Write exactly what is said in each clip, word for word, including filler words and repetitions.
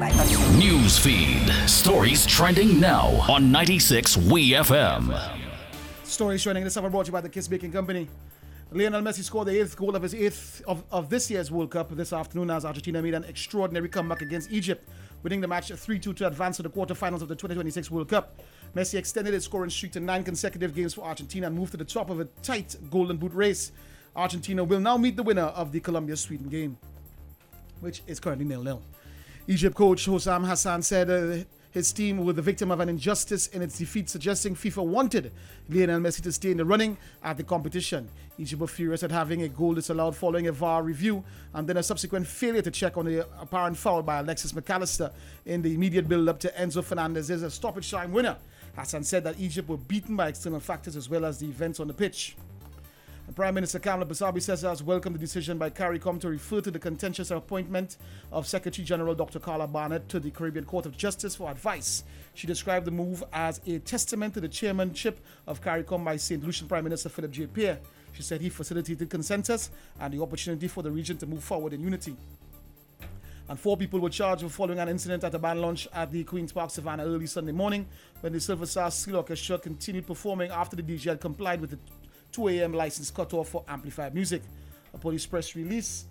News feed. Stories trending now on ninety-six W E F M. Stories trending this hour brought to you by the Kiss Baking Company. Lionel Messi scored the eighth goal of his eighth of, of this year's World Cup this afternoon as Argentina made an extraordinary comeback against Egypt, winning the match three two to advance to the quarterfinals of the twenty twenty-six World Cup. Messi extended his scoring streak to nine consecutive games for Argentina and moved to the top of a tight Golden Boot race. Argentina will now meet the winner of the Colombia-Sweden game, which is currently nil nil. Egypt coach Hossam Hassan said uh, his team were the victim of an injustice in its defeat, suggesting FIFA wanted Lionel Messi to stay in the running at the competition. Egypt were furious at having a goal disallowed following a V A R review and then a subsequent failure to check on the apparent foul by Alexis McAllister in the immediate build-up to Enzo Fernandez's stoppage time winner. Hassan said that Egypt were beaten by external factors as well as the events on the pitch. And Prime Minister Kamla Basabi says has welcomed the decision by CARICOM to refer to the contentious appointment of Secretary General Doctor Carla Barnett to the Caribbean Court of Justice for advice. She described the move as a testament to the chairmanship of CARICOM by Saint Lucian Prime Minister Philip J. Pierre. She said he facilitated consensus and the opportunity for the region to move forward in unity. And four people were charged following an incident at a band launch at the Queen's Park Savannah early Sunday morning when the Silver Star Seal Orchestra continued performing after the D J had complied with the two a.m. license cut off for amplified music. A police press release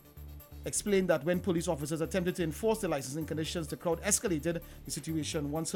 explained that when police officers attempted to enforce the licensing conditions, the crowd escalated the situation once